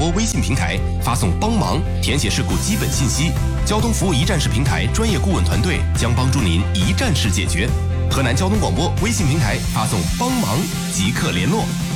播微信平台发送帮忙，填写事故基本信息，交通服务一站式平台专业顾问团队将帮助您一站式解决。河南交通广播微信平台发送帮忙即刻联络。